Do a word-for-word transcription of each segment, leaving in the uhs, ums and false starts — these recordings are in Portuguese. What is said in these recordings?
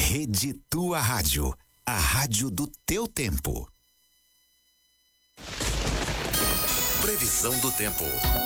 Rede Tua Rádio, a rádio do teu tempo. Previsão do tempo.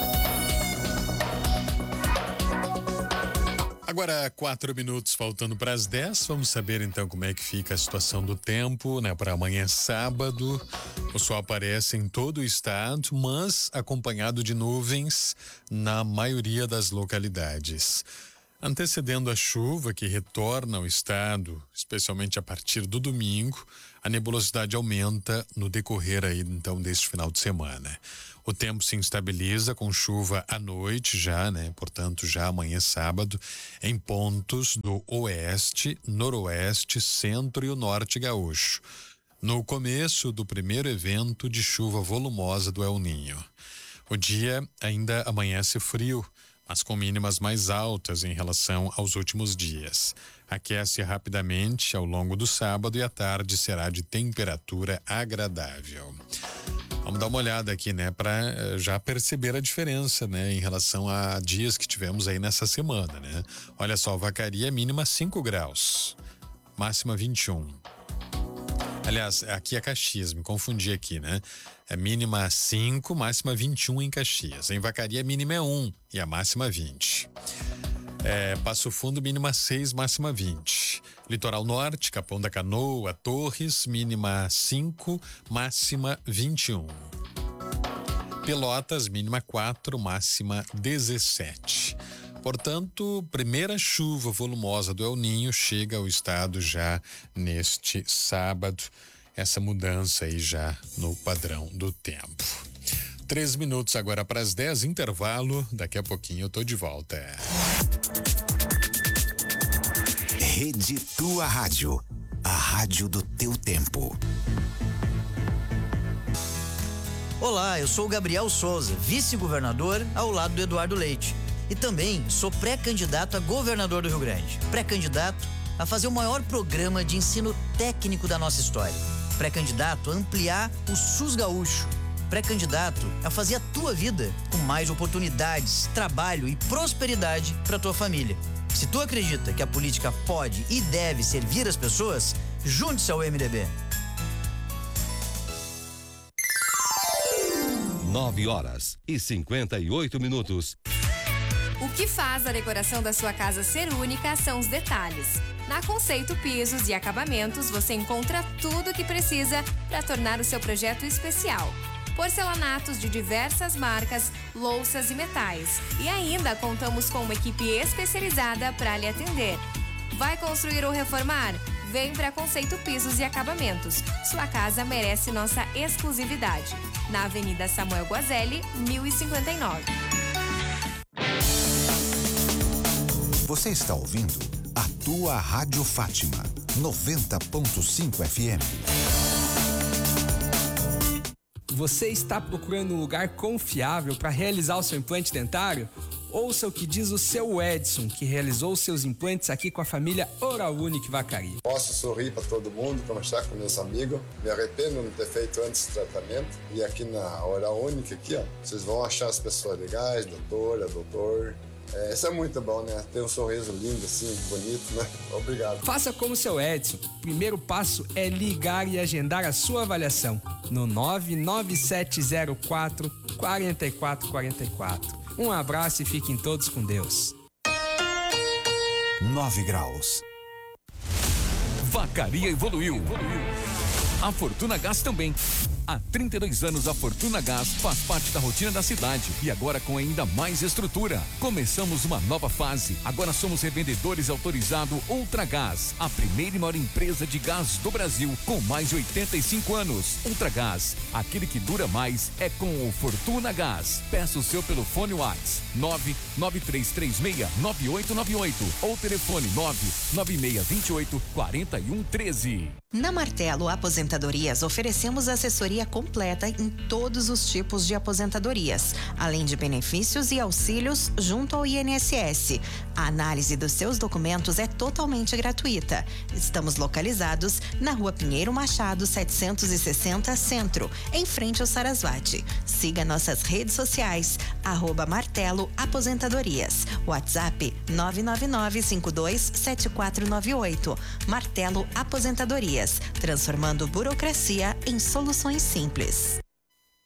Agora, quatro minutos faltando para as dez. Vamos saber então como é que fica a situação do tempo, né? Para amanhã, sábado. O sol aparece em todo o estado, mas acompanhado de nuvens na maioria das localidades. Antecedendo a chuva que retorna ao estado, especialmente a partir do domingo, a nebulosidade aumenta no decorrer aí então deste final de semana. O tempo se instabiliza com chuva à noite já, né? Portanto, já amanhã sábado, em pontos do oeste, noroeste, centro e o norte gaúcho. No começo do primeiro evento de chuva volumosa do El Ninho. O dia ainda amanhece frio, mas com mínimas mais altas em relação aos últimos dias. Aquece rapidamente ao longo do sábado e a tarde será de temperatura agradável. Vamos dar uma olhada aqui, né, para já perceber a diferença, né, em relação a dias que tivemos aí nessa semana, né? Olha só, Vacaria mínima cinco graus, máxima vinte e um. Aliás, aqui é Caxias, me confundi aqui, né? É mínima cinco, máxima vinte e um em Caxias. Em Vacaria, mínima é um e a máxima vinte. É, Passo Fundo, mínima seis, máxima vinte. Litoral Norte, Capão da Canoa, Torres, mínima cinco, máxima vinte e um. Pelotas, mínima quatro, máxima dezessete. Portanto, primeira chuva volumosa do El Ninho chega ao estado já neste sábado. Essa mudança aí já no padrão do tempo. Três minutos agora para as dez, intervalo. Daqui a pouquinho eu tô de volta. Rede Tua Rádio, a rádio do teu tempo. Olá, eu sou o Gabriel Souza, vice-governador ao lado do Eduardo Leite. E também sou pré-candidato a governador do Rio Grande. Pré-candidato a fazer o maior programa de ensino técnico da nossa história. Pré-candidato a ampliar o SUS gaúcho. Pré-candidato a fazer a tua vida com mais oportunidades, trabalho e prosperidade para tua família. Se tu acredita que a política pode e deve servir as pessoas, junte-se ao M D B. Nove horas e cinquenta e oito minutos. O que faz a decoração da sua casa ser única são os detalhes. Na Conceito Pisos e Acabamentos você encontra tudo o que precisa para tornar o seu projeto especial. Porcelanatos de diversas marcas, louças e metais. E ainda contamos com uma equipe especializada para lhe atender. Vai construir ou reformar? Vem para Conceito Pisos e Acabamentos. Sua casa merece nossa exclusividade. Na Avenida Samuel Guazelli, mil e cinquenta e nove. Você está ouvindo a Tua Rádio Fátima, noventa ponto cinco F M. Você está procurando um lugar confiável para realizar o seu implante dentário? Ouça o que diz o seu Edson, que realizou seus implantes aqui com a família Oral Unique Vacaria. Posso sorrir para todo mundo, conversar com meus amigos. Me arrependo de não ter feito antes o tratamento. E aqui na Oral Unique, aqui, ó, vocês vão achar as pessoas legais, doutora, doutor. É, isso é muito bom, né? Ter um sorriso lindo, assim, bonito, né? Obrigado. Faça como o seu Edson. O primeiro passo é ligar e agendar a sua avaliação no nove nove sete zero quatro, quatro quatro quatro quatro. Um abraço e fiquem todos com Deus. Nove graus. Vacaria evoluiu. A Fortuna Gás também. Há trinta e dois anos a Fortuna Gás faz parte da rotina da cidade e agora com ainda mais estrutura. Começamos uma nova fase. Agora somos revendedores autorizados Ultragás, a primeira e maior empresa de gás do Brasil com mais de oitenta e cinco anos. Ultragás, aquele que dura mais é com o Fortuna Gás. Peça o seu pelo fone WhatsApp nove nove três três seis nove oito nove oito ou telefone nove nove seis dois oito quatro um um três. Na Martelo Aposentadorias oferecemos assessoria completa em todos os tipos de aposentadorias, além de benefícios e auxílios junto ao I N S S. A análise dos seus documentos é totalmente gratuita. Estamos localizados na Rua Pinheiro Machado, setecentos e sessenta Centro, em frente ao Sarasvati. Siga nossas redes sociais, arroba Martelo Aposentadorias. WhatsApp nove nove nove cinco dois sete quatro nove oito. Martelo Aposentadorias, transformando burocracia em soluções simples.